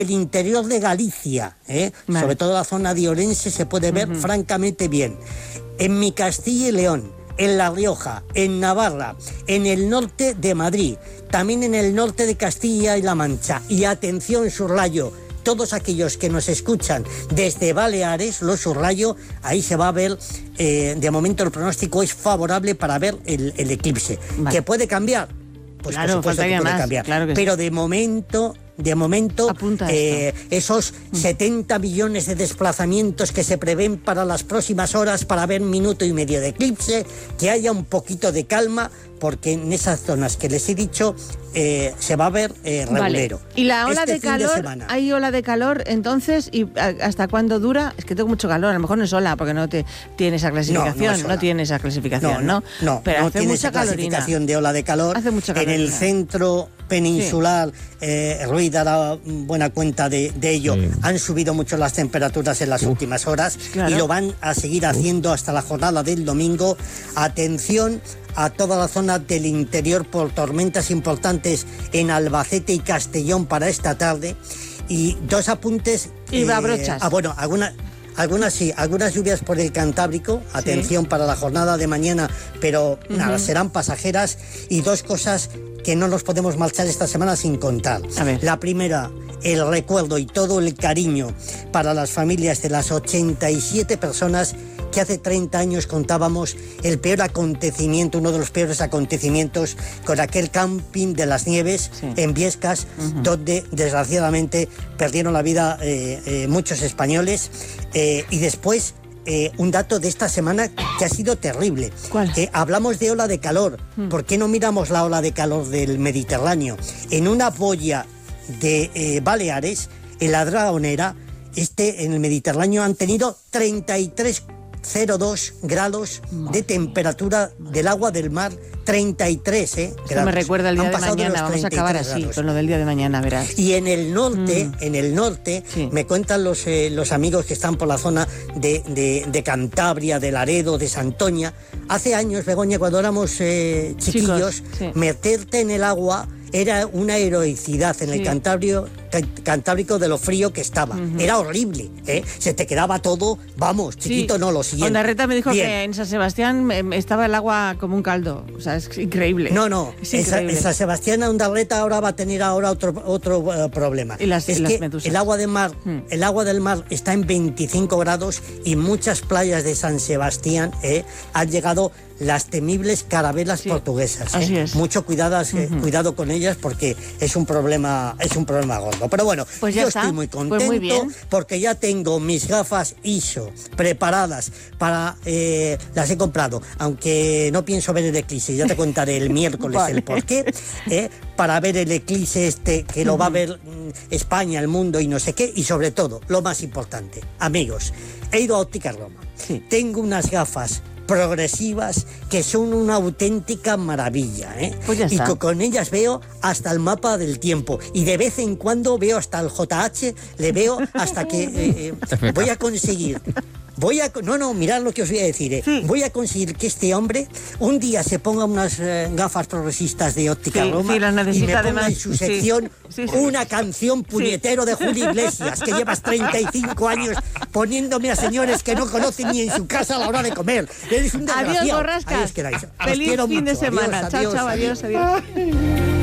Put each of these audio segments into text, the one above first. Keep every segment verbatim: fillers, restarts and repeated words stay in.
el interior de Galicia, ¿eh? Vale. Sobre todo la zona de Orense se puede ver uh-huh. francamente bien. En mi Castilla y León, en La Rioja, en Navarra, en el norte de Madrid, también en el norte de Castilla y La Mancha. Y atención, subrayo, todos aquellos que nos escuchan desde Baleares, lo subrayo, ahí se va a ver, eh, de momento el pronóstico es favorable para ver el, el eclipse. Vale. ¿Que puede cambiar? Pues claro, por supuesto que puede más, cambiar. Claro que Pero sí. de momento... De momento, eh, esos setenta millones de desplazamientos que se prevén para las próximas horas para ver minuto y medio de eclipse, que haya un poquito de calma, porque en esas zonas que les he dicho eh, se va a ver eh, regulero. Vale. ¿Y la ola este de calor? De ¿Hay ola de calor entonces? ¿Y hasta cuándo dura? Es que tengo mucho calor, a lo mejor no es ola, porque no te, tiene esa clasificación. No, no, es no tiene esa clasificación, ¿no? No, no, no, pero no hace tiene mucha esa clasificación calorina. de ola de calor. Hace mucha calorina. En el centro peninsular, sí. eh, Ruiz dará buena cuenta de, de ello, sí. Han subido mucho las temperaturas en las Uf. últimas horas, claro. Y lo van a seguir haciendo hasta la jornada del domingo. Atención a toda la zona del interior por tormentas importantes en Albacete y Castellón para esta tarde. Y dos apuntes. Y va eh, brochas. Ah, bueno, algunas... Algunas sí, algunas lluvias por el Cantábrico, atención sí. para la jornada de mañana, pero uh-huh. nada, serán pasajeras. Y dos cosas que no nos podemos marchar esta semana sin contar. A ver. La primera, el recuerdo y todo el cariño para las familias de las ochenta y siete personas que hace treinta años contábamos el peor acontecimiento, uno de los peores acontecimientos, con aquel camping de las Nieves sí. en Biescas, uh-huh. donde desgraciadamente perdieron la vida eh, eh, muchos españoles. Eh, y después, eh, un dato de esta semana que ha sido terrible. ¿Cuál? Eh, hablamos de ola de calor. Hmm. ¿Por qué no miramos la ola de calor del Mediterráneo? En una boya de eh, Baleares, en la Dragonera, este, en el Mediterráneo han tenido treinta y tres coma cero dos grados de temperatura del agua del mar, treinta y tres eh, Esto grados. Me recuerda el día Han de mañana, vamos a acabar así, grados. Con lo del día de mañana, verás. Y en el norte, mm. en el norte, sí. me cuentan los, eh, los amigos que están por la zona de, de, de Cantabria, de Laredo, de Santoña, hace años, Begoña, cuando éramos eh, chiquillos, Chicos, sí. meterte en el agua era una heroicidad en sí. el Cantabrio, Cantábrico de lo frío que estaba. Uh-huh. Era horrible, ¿eh? Se te quedaba todo, vamos, chiquito, sí. no, lo siguiente. Ondarreta me dijo Bien. que en San Sebastián estaba el agua como un caldo. O sea, es increíble. No, no, es en, increíble. en San Sebastián Ondarreta ahora va a tener ahora otro, otro uh, problema. Y las, es y las que medusas. el agua del mar, hmm. el agua del mar está en veinticinco grados y muchas playas de San Sebastián eh, han llegado las temibles carabelas sí. portuguesas. Así ¿eh? es. Mucho cuidadas, uh-huh. eh, cuidado con ellas porque es un problema, es un problema gordo. Pero bueno, pues ya yo está. estoy muy contento pues muy bien. porque ya tengo mis gafas I S O preparadas para, eh, las he comprado, aunque no pienso ver el eclipse, ya te contaré el miércoles vale. el porqué, eh, para ver el eclipse este que lo uh-huh. va a ver mm, España, el mundo y no sé qué, y sobre todo, lo más importante, amigos, he ido a Óptica Roma, sí. tengo unas gafas progresivas que son una auténtica maravilla, ¿eh? Pues ya está. Y con ellas veo hasta el mapa del tiempo y de vez en cuando veo hasta el J H, le veo hasta que eh, eh, voy a conseguir Voy a... No, no, mirad lo que os voy a decir. Eh. Sí. Voy a conseguir que este hombre un día se ponga unas eh, gafas progresistas de Óptica sí, Roma sí, las necesita y me ponga además. en su sección sí. Sí, sí. una canción puñetero sí. de Julio Iglesias, que llevas treinta y cinco años poniéndome a señores que no conocen ni en su casa a la hora de comer. Eres un desgraciado. Adiós, Borrascas. Feliz fin mucho. de semana. Adiós, chao, adiós, chao, adiós, adiós. adiós.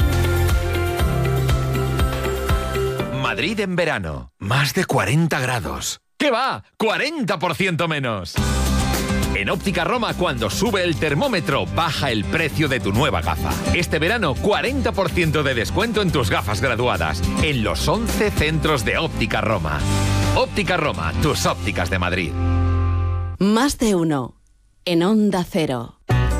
Madrid en verano. Más de cuarenta grados. ¿Qué va? ¡cuarenta por ciento menos! En Óptica Roma, cuando sube el termómetro, baja el precio de tu nueva gafa. Este verano, cuarenta por ciento de descuento en tus gafas graduadas, en los once centros de Óptica Roma. Óptica Roma, tus ópticas de Madrid. Más de uno, en Onda Cero.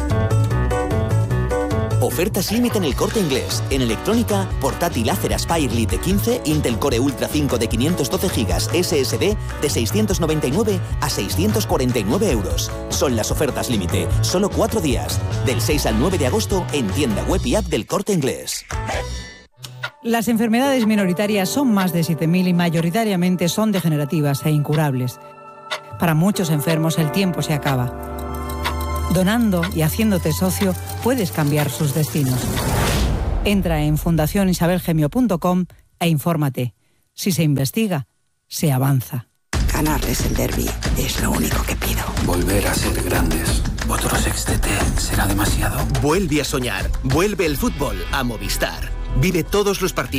Ofertas límite en El Corte Inglés. En electrónica, portátil Acer Aspire Lite de quince, Intel Core Ultra cinco de quinientos doce gigas S S D de seiscientos noventa y nueve a seiscientos cuarenta y nueve euros. Son las ofertas límite, solo cuatro días. Del seis al nueve de agosto en tienda web y app del Corte Inglés. Las enfermedades minoritarias son más de siete mil y mayoritariamente son degenerativas e incurables. Para muchos enfermos el tiempo se acaba. Donando y haciéndote socio, puedes cambiar sus destinos. Entra en fundación isabel gemio punto com e infórmate. Si se investiga, se avanza. Ganarles el derbi es lo único que pido. Volver a ser grandes. Otro sextete será demasiado. Vuelve a soñar. Vuelve el fútbol a Movistar. Vive todos los partidos